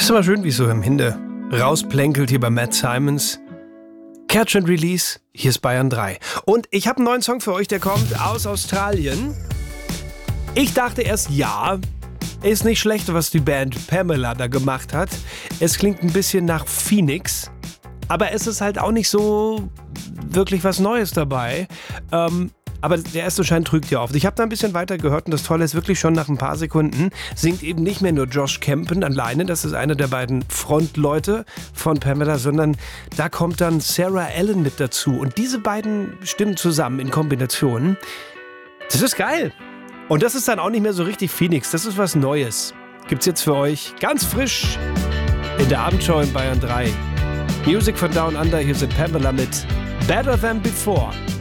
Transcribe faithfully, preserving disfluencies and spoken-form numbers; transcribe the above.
Ist immer schön, wie es so im Hinde rausplänkelt hier bei Matt Simons. Catch and Release, hier ist Bayern drei. Und ich habe einen neuen Song für euch, der kommt aus Australien. Ich dachte erst, ja, ist nicht schlecht, was die Band Pamela da gemacht hat. Es klingt ein bisschen nach Phoenix, aber es ist halt auch nicht so wirklich was Neues dabei. Ähm, aber der erste Schein trügt ja oft. Ich habe da ein bisschen weiter gehört und das Tolle ist wirklich schon nach ein paar Sekunden singt eben nicht mehr nur Josh Kempen alleine, das ist einer der beiden Frontleute von Pamela, sondern da kommt dann Sarah Allen mit dazu. Und diese beiden Stimmen zusammen in Kombination, das ist geil. Und das ist dann auch nicht mehr so richtig Phoenix, das ist was Neues. Gibt's jetzt für euch ganz frisch in der Abendshow in Bayern drei. Music von Down Under, hier sind Pamela mit Better Than Before.